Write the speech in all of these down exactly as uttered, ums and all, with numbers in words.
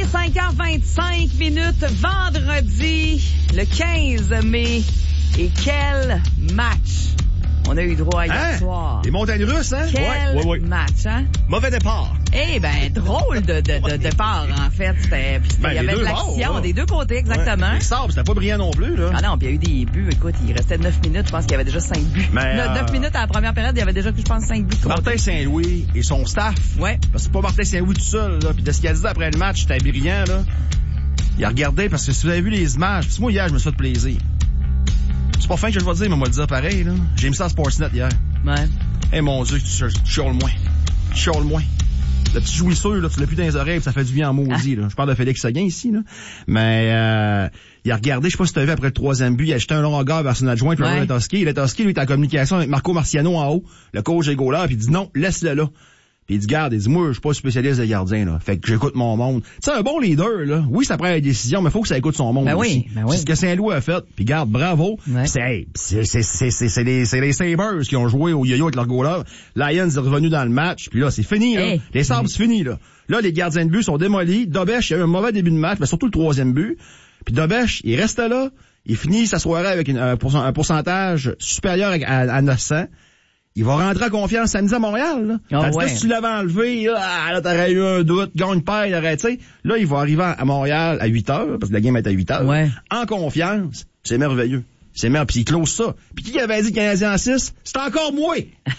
cinq heures vingt-cinq minutes, vendredi, le quinze mai. Et quel match on a eu droit hier hein? soir. Les montagnes russes, hein? Quel ouais, ouais, ouais. match, hein? Mauvais départ. Eh ben, drôle de, de, de départ, en fait. C'était, puis Ben, il y avait de l'action bords, des deux côtés, exactement. Ouais. Les sabres, c'était pas brillant non plus, là. Ah non, puis il y a eu des buts. Écoute, il restait neuf minutes. Je pense qu'il y avait déjà cinq buts. Mais, neuf euh... minutes à la première période, il y avait déjà, je pense, cinq buts. Martin Saint-Louis et son staff. Ouais. Parce que c'est pas Martin Saint-Louis tout seul, là. Puis de ce qu'il a dit après le match, c'était brillant, là. Il a regardé, parce que si vous avez vu les images, puis moi, hier, je me suis fait plaisir. C'est pas fin que je vais dire, mais moi, le dire pareil, là. J'ai mis ça à Sportsnet hier. Ouais. Eh, hey, mon Dieu, tu chiales moins. Tu chiales moins. Le petit jouisseur, là, tu l'as plus dans les oreilles, pis ça fait du bien en maudit, là. Je parle de Félix Seguin ici, là. Mais, euh, il a regardé, je sais pas si tu as vu après le troisième but, il a jeté un long regard vers son adjoint, puis ouais. Letowski. Letowski, lui, était en communication avec Marco Marciano en haut, le coach et goaler, puis il dit non, laisse-le là. Puis il dit, garde, il dit, moi, je suis pas spécialiste de gardien, là. Fait que j'écoute mon monde. Tu sais, un bon leader, là. Oui, ça prend la décision, mais faut que ça écoute son monde. Ben aussi. oui, ben oui. C'est ce que Saint-Louis a fait. Puis garde, bravo. Ouais. C'est, hey, c'est, c'est, c'est, c'est, c'est les, c'est les Sabres qui ont joué au yo-yo avec leur goaler. Lions est revenu dans le match. Puis là, c'est fini, là. Hey. Les Sabres, c'est fini, là. Là, les gardiens de but sont démolis. Dobèche, il a eu un mauvais début de match, mais surtout le troisième but. Puis Dobèche, il reste là. Il finit sa soirée avec une, un, pourcent, un pourcentage supérieur à, à neuf cents. Il va rentrer en confiance samedi à Montréal, là. Oh, Tandis ouais. que si tu l'avais enlevé, là, là t'aurais eu un doute, gagne pas, il aurait, tu sais. Là, il va arriver à Montréal à huit heures, parce que la game est à huit heures. Ouais. En confiance. C'est merveilleux. C'est merveilleux. Puis il close ça. Puis qui avait dit Canadien en six? C'est encore moi!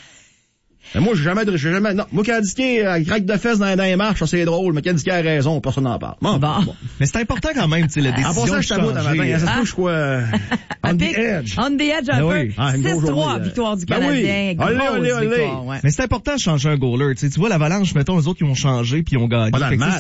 Mais moi, j'ai jamais, j'ai jamais, non. Moi, quand indiqué, euh, craque de fesses dans, dans les marches, ça c'est drôle, mais quand indiqué a raison, personne n'en parle. Bon, bon. bon. Mais c'est important quand même, tu sais, la décision. En passant, je t'avoue, dans matin, ça se trouve, je crois, euh, on the edge. On the edge, un ben peu. Ah, six trois, victoire du Canadien. Ben oui. Olé, olé, olé. Ouais. Mais c'est important de changer un goaler, tu sais. Tu vois, l'Avalanche, mettons, eux autres, ils ont changé puis ils ont gagné. Pas dans le match.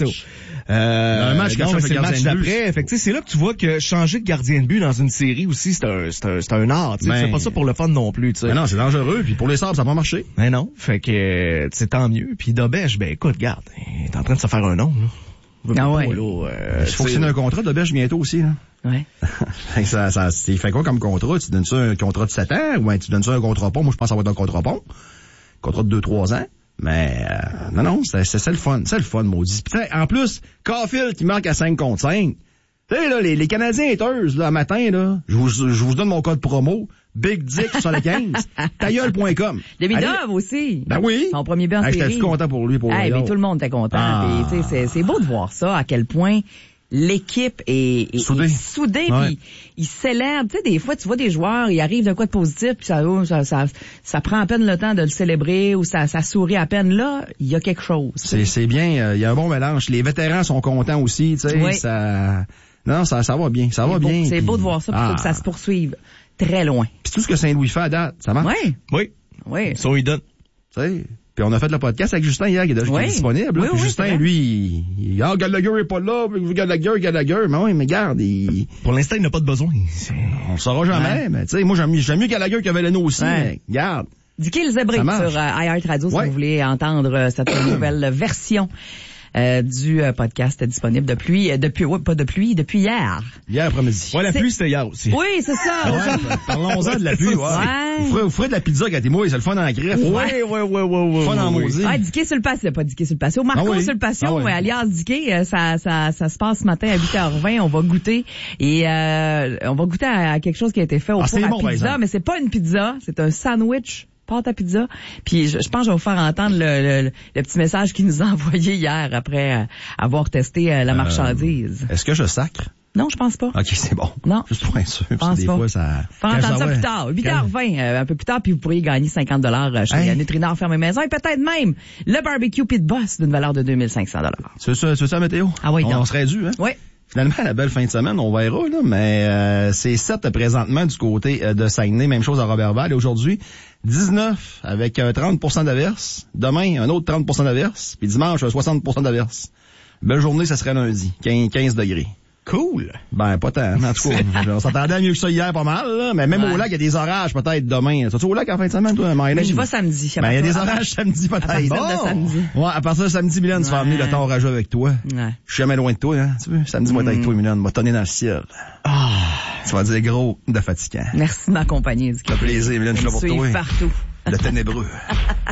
Euh, dans le match, non, mais c'est le match d'après. But. Fait que, tu sais, c'est là que tu vois que changer de gardien de but dans une série aussi, c'est un, c'est un, c'est un art, tu sais. Tu fais pas ça pour le fun non plus, tu sais. Mais non, c'est dangereux, puis pour les Sabres, ça n'a pas marché. Mais non. Fait que, c'est tant mieux. Puis Dobèche, ben, écoute, regarde, il est en train de se faire un nom, là. Ah ouais. Là, euh, il faut que c'est un contrat de Dobèche bientôt aussi, là. Ouais. ça, ça, il fait quoi comme contrat? Tu donnes ça un contrat de sept ans? Ou ben, tu donnes ça un contrat pont? Moi, je pense que ça va être un contrat pont. Contrat de deux trois ans. Mais, euh, non, non, c'est, c'est, c'est le fun. C'est le fun, maudit. Puis, en plus, Caulfield qui marque à cinq contre cinq. Tu sais, là, les, les Canadiens haters, là, matin, là, je vous, je vous donne mon code promo. Big Dick soixante-quinze. tailleul point com. Demidov aussi. Ben oui. Son premier but en hey, série. J'étais content pour lui, pour hey, lui. Mais tout le monde était content. Ah. Puis, c'est, c'est beau de voir ça, à quel point l'équipe est, est soudée. Est soudée ouais. Puis ils célèbrent. Tu sais, des fois, tu vois des joueurs, ils arrivent de quoi de positif, puis ça, oh, ça, ça, ça prend à peine le temps de le célébrer ou ça, ça sourit à peine. Là, il y a quelque chose. C'est, c'est bien. Il euh, y a un bon mélange. Les vétérans sont contents aussi. Tu sais, oui. ça, non, ça, ça va bien. Ça c'est va beau, bien. C'est puis... beau de voir ça, plutôt ah. que ça se poursuive très loin. Puis tout ce que Saint-Louis fait à date, ça marche. Oui. Oui. Oui. Ça, il donne. Tu sais. Puis on a fait le podcast avec Justin hier, qui est déjà oui. disponible. Oui, puis oui, Justin, lui, il, il ah, Gallagher est pas là, Gallagher, Gallagher. Mais oui, mais garde, il... Pour l'instant, il n'a pas de besoin. C'est... On le saura jamais, ouais. Mais tu sais, moi, j'aime, j'aime mieux Gallagher que Veleno aussi, ouais. Mais garde. Dicky le Zébré sur euh, iHeart Radio, si ouais. vous voulez entendre euh, cette nouvelle version euh, du euh, podcast disponible depuis, euh, depuis, ouais, pas depuis, depuis hier. Hier après-midi. Ouais, la c'est... pluie, c'était hier aussi. Oui, c'est ça. Ouais, parlons-en de la pluie, ouais. ouais. Vous ferez, vous ferez de la pizza quand t'es mouillé, c'est le fun en greffe. Ouais, ouais, ouais, ouais, ouais. Fun en maudit. Ouais, Dicky sur le patio, pas Dicky sur le patio. Marco ah oui. sur le patio, ah oui. alias Dicky, ça, ça, ça se passe ce matin à huit heures vingt. On va goûter et, euh, on va goûter à, à quelque chose qui a été fait au ah, four à bon, pizza, mais c'est pas une pizza, c'est un sandwich. Pâte à pizza. Puis je, je pense que je vais vous faire entendre le, le, le petit message qu'il nous a envoyé hier après euh, avoir testé euh, la marchandise. Euh, est-ce que je sacre? Non, je pense pas. OK, c'est bon. Non. Juste pour être sûr. Pense des pas. fois, ça... Faut entendre ça plus tard. huit heures vingt, euh, un peu plus tard, puis vous pourriez gagner cinquante dollars chez hey. Nutrinor Ferme Maison et peut-être même le barbecue Pit Boss d'une valeur de deux mille cinq cents dollars. C'est ça, c'est ça, météo? Ah oui, on, donc. on serait dû, hein? Oui. Finalement, la belle fin de semaine, on verra, là, mais euh, c'est sept présentement du côté euh, de Saguenay, même chose à Robertval. Et aujourd'hui, dix-neuf avec euh, trente pour cent d'averse. Demain, un autre trente pour cent d'averse. Puis dimanche, soixante pour cent d'averse. Belle journée, ça serait lundi, quinze degrés. Cool. Ben, pas tant. En tout cas, on s'attendait à mieux que ça hier pas mal, là. Mais même ouais. au lac, il y a des orages peut-être demain. Tu vas au lac en fin de semaine, toi, Maëlyn? Mais je vais samedi. Ben, il y a des orages samedi peut-être. À partir de samedi. Ouais, à partir de samedi, Mylène, tu vas amener le temps orageux avec toi. Ouais. Je suis jamais loin de toi, hein. Tu veux? Samedi, moi, mm. avec toi, Mylène. M'a tonné dans le ciel. Ah. Tu vas dire gros de fatigant. Merci de m'accompagner. Ça fait plaisir, Mylène. Je suis là pour toi. Partout. Le ténébreux.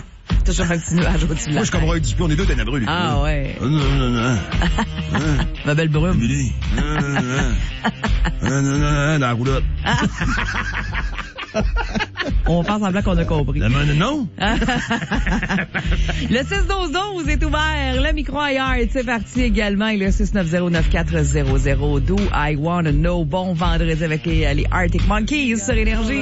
Toujours un petit nuage au-dessus de la Moi, je suis comme Roy Dupuis, on est deux ténébreux, les Ah, ouais. Non, non, non. Ma belle brume. Billy. Non, non, non, non, non, dans la roulotte. On pense semblant qu'on a compris. Non, non, non. Le six douze douze est ouvert. Le micro ailleurs, c'est parti également. Et le six neuf zéro neuf quatre zéro zéro. Do I Wanna Know. Bon vendredi avec les, les Arctic Monkeys sur Énergie.